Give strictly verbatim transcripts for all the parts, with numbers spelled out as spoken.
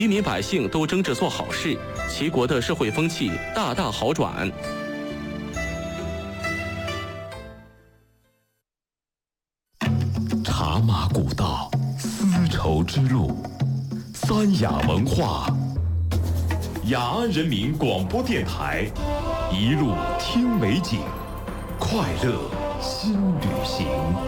黎民百姓都争着做好事，齐国的社会风气大大好转。 茶马古道，丝绸之路，三雅文化。雅安人民广播电台，一路听美景，快乐新旅行。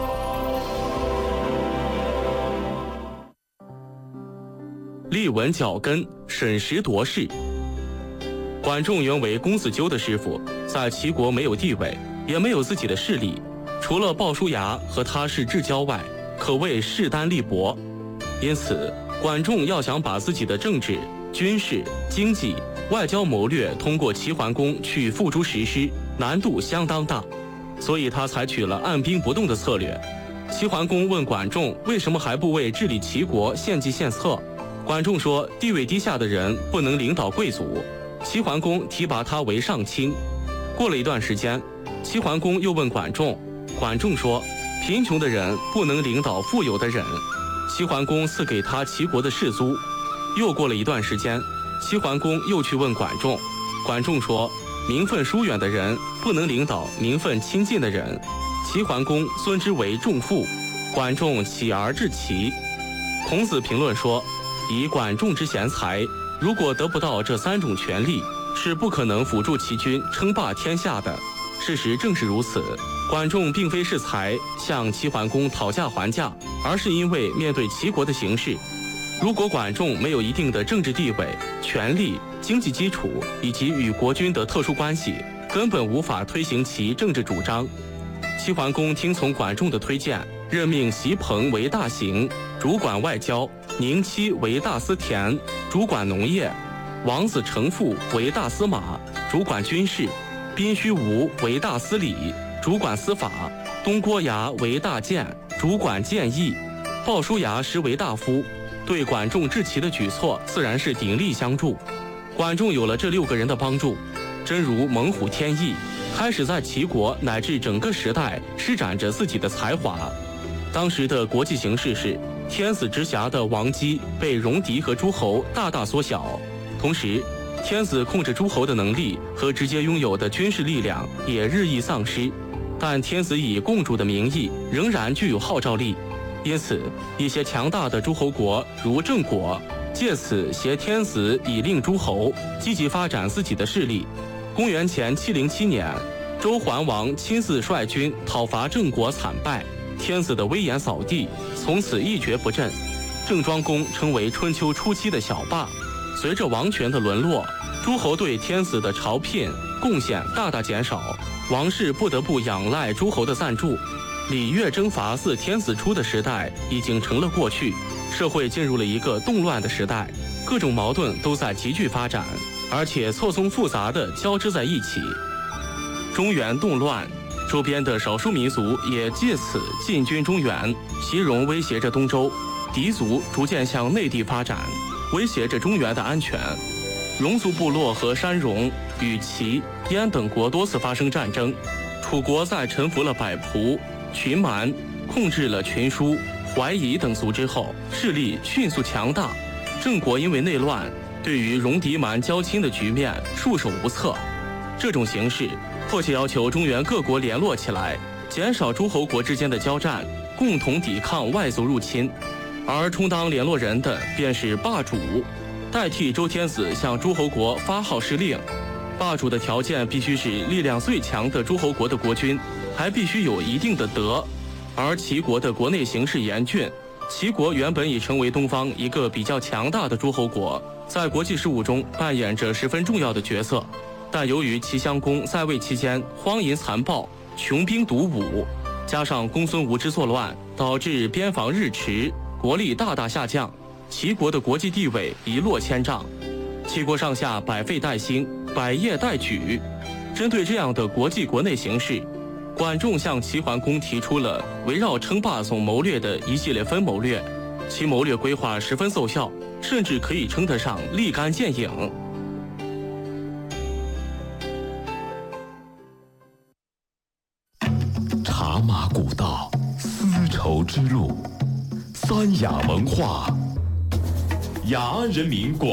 立稳脚跟，审时度势。管仲原为公子纠的师傅，在齐国没有地位，也没有自己的势力，除了鲍叔牙和他是至交外，可谓势单力薄。因此，管仲要想把自己的政治、军事、经济、外交谋略通过齐桓公去付诸实施，难度相当大，所以他采取了按兵不动的策略。齐桓公问管仲为什么还不为治理齐国献计献策，管仲说地位低下的人不能领导贵族，齐桓公提拔他为上卿。过了一段时间，齐桓公又问管仲，管仲说贫穷的人不能领导富有的人，齐桓公赐给他齐国的士租。又过了一段时间，齐桓公又去问管仲，管仲说名分疏远的人不能领导名分亲近的人，齐桓公尊之为仲父，管仲起而治齐。孔子评论说，以管仲之贤才，如果得不到这三种权利，是不可能辅助齐军称霸天下的。事实正是如此，管仲并非是才向齐桓公讨价还价，而是因为面对齐国的形势，如果管仲没有一定的政治地位、权力、经济基础以及与国君的特殊关系，根本无法推行其政治主张。齐桓公听从管仲的推荐，任命席鹏为大行，主管外交；宁戚为大司田，主管农业；王子成父为大司马，主管军事；宾虚无为大司礼，主管司法；东郭牙为大谏，主管谏议；鲍叔牙实为大夫。对管仲治齐的举措自然是鼎力相助。管仲有了这六个人的帮助，真如猛虎添翼，开始在齐国乃至整个时代施展着自己的才华。当时的国际形势是，天子直辖的王畿被戎狄和诸侯大大缩小，同时天子控制诸侯的能力和直接拥有的军事力量也日益丧失，但天子以共主的名义仍然具有号召力。因此，一些强大的诸侯国如郑国，借此挟天子以令诸侯，积极发展自己的势力。公元前七零七年，周桓王亲自率军讨伐郑国，惨败，天子的威严扫地，从此一蹶不振。郑庄公成为春秋初期的小霸。随着王权的沦落，诸侯对天子的朝聘贡献大大减少，王室不得不仰赖诸侯的赞助。礼乐征伐自天子出的时代已经成了过去，社会进入了一个动乱的时代，各种矛盾都在急剧发展，而且错综复杂地交织在一起。中原动乱，周边的少数民族也借此进军中原，西戎威胁着东周，狄族逐渐向内地发展，威胁着中原的安全。戎族部落和山戎与齐、燕等国多次发生战争，楚国在臣服了百仆、群蛮，控制了群书、怀疑等族之后，势力迅速强大。郑国因为内乱，对于戎狄蛮交亲的局面束手无策。这种形势迫切要求中原各国联络起来，减少诸侯国之间的交战，共同抵抗外族入侵。而充当联络人的便是霸主，代替周天子向诸侯国发号施令。霸主的条件必须是力量最强的诸侯国的国君，还必须有一定的德。而齐国的国内形势严峻，齐国原本已成为东方一个比较强大的诸侯国，在国际事务中扮演着十分重要的角色。但由于齐襄公在位期间荒淫残暴、穷兵黩武，加上公孙无知作乱，导致边防日迟，国力大大下降，齐国的国际地位一落千丈。齐国上下百废待兴，百业待举。针对这样的国际国内形势，管仲向齐桓公提出了围绕称霸总谋略的一系列分谋略，其谋略规划十分奏效，甚至可以称得上立竿见影。 茶马古道，丝绸之路，三雅文化。 雅安人民广